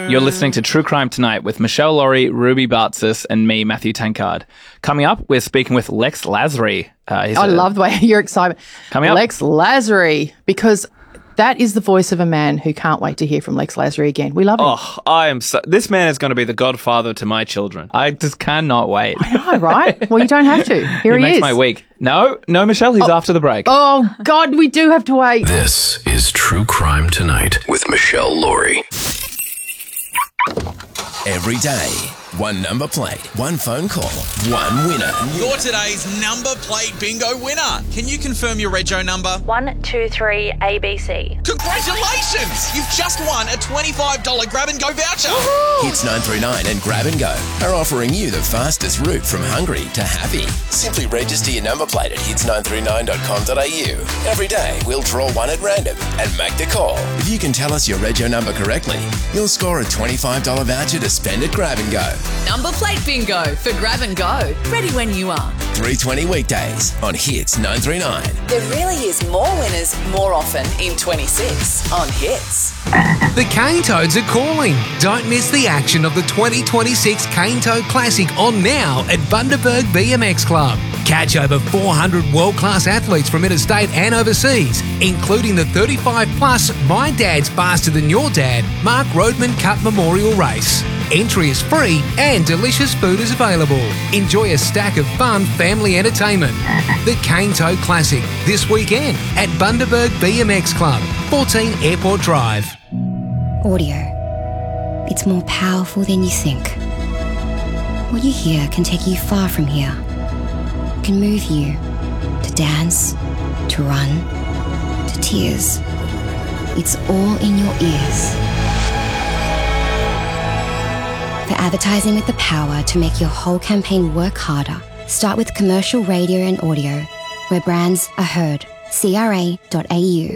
You're listening to True Crime Tonight with Michelle Laurie, Ruby Bartzis, and me, Matthew Tankard. Coming up, we're speaking with Lex Lasry. I love the way you're excited. Coming up, Lex Lasry, because that is the voice of a man who can't wait to hear from Lex Lasry again. We love him. Oh, this man is going to be the godfather to my children. I just cannot wait. I know, right? Well, you don't have to. Here he makes is. My week. No, Michelle, he's after the break. Oh, God, we do have to wait. This is True Crime Tonight with Michelle Laurie. Every day, one number plate, one phone call, one winner. You're today's number plate bingo winner. Can you confirm your rego number? 123 ABC. Congratulations! You've just won a $25 grab and go voucher. Woo-hoo! Hits 939 and Grab and Go are offering you the fastest route from hungry to happy. Simply register your number plate at hits939.com.au. Every day, we'll draw one at random and make the call. If you can tell us your rego number correctly, you'll score a $25 voucher to spend at Grab and Go. Number plate bingo for Grab and Go. Ready when you are. 3:20 weekdays on Hits 939. There really is more winners more often in 26 on Hits. The Cane Toads are calling. Don't miss the action of the 2026 Cane Toad Classic on now at Bundaberg BMX Club. Catch over 400 world-class athletes from interstate and overseas, including the 35-plus My Dad's Faster Than Your Dad Mark Roadman Cup Memorial Race. Entry is free and delicious food is available. Enjoy a stack of fun family entertainment. The Cane Toad Classic this weekend at Bundaberg BMX Club, 14 Airport Drive. Audio. It's more powerful than you think. What you hear can take you far from here. It can move you to dance, to run, to tears. It's all in your ears. For advertising with the power to make your whole campaign work harder, start with commercial radio and audio, where brands are heard. CRA.au.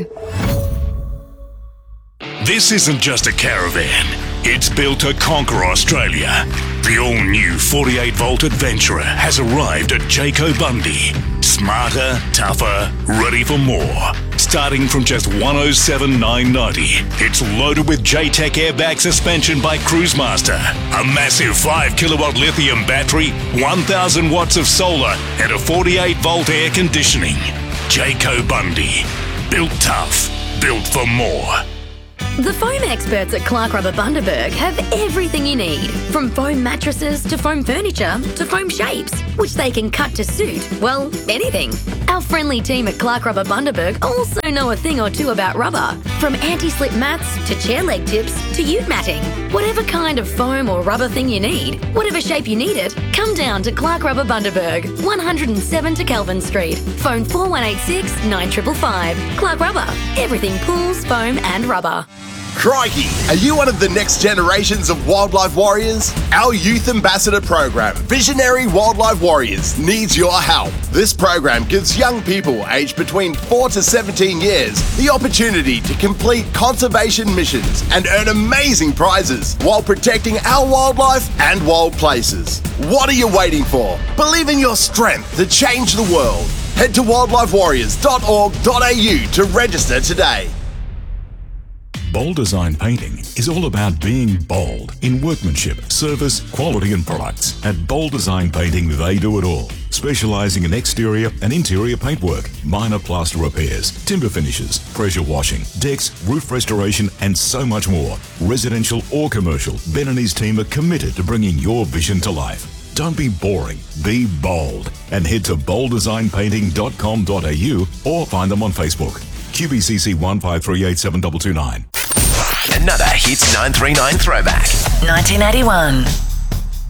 This isn't just a caravan. It's built to conquer Australia. The all-new 48-volt Adventurer has arrived at Jayco Bundy. Smarter, tougher, ready for more. Starting from just $107,990. It's loaded with J-Tech airbag suspension by Cruisemaster, a massive 5-kilowatt lithium battery, 1,000 watts of solar, and a 48-volt air conditioning. Jayco Bundy. Built tough. Built for more. The foam experts at Clark Rubber Bundaberg have everything you need, from foam mattresses to foam furniture to foam shapes, which they can cut to suit, well, anything. Our friendly team at Clark Rubber Bundaberg also know a thing or two about rubber, from anti-slip mats to chair leg tips to ute matting. Whatever kind of foam or rubber thing you need, whatever shape you need it, come down to Clark Rubber Bundaberg, 107 to Kelvin Street. Phone 4186 9555. Clark Rubber, everything pools, foam and rubber. Crikey! Are you one of the next generations of wildlife warriors? Our Youth Ambassador program, Visionary Wildlife Warriors, needs your help. This program gives young people aged between 4 to 17 years the opportunity to complete conservation missions and earn amazing prizes while protecting our wildlife and wild places. What are you waiting for? Believe in your strength to change the world. Head to wildlifewarriors.org.au to register today. Bold Design Painting is all about being bold in workmanship, service, quality and products. At Bold Design Painting, they do it all. Specialising in exterior and interior paintwork, minor plaster repairs, timber finishes, pressure washing, decks, roof restoration and so much more. Residential or commercial, Ben and his team are committed to bringing your vision to life. Don't be boring, be bold. And head to bolddesignpainting.com.au or find them on Facebook. QBCC 1538729. Another Hits 939 throwback. 1981.